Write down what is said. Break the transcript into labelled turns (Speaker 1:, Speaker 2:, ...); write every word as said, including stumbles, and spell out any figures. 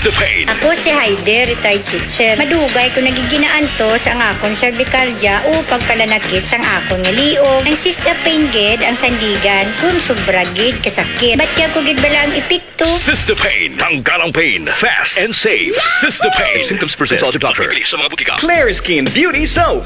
Speaker 1: Sister Pain.
Speaker 2: Ako si Heidi, retired teacher. Madugay ko nagiginaan to sa ang akong cervicalgia o pagkalanakit sa ang akong ngaliog. Ang sister pain gid ang sandigan kung sobra gid kasakit. Ba't kaya ko gid bala ang epekto?
Speaker 1: Sister Pain. Tanggalang pain. Fast and safe. Sister Pain. If symptoms persist, consult your doctor. Bibili sa mga butika.
Speaker 3: Clear Skin Beauty Soap.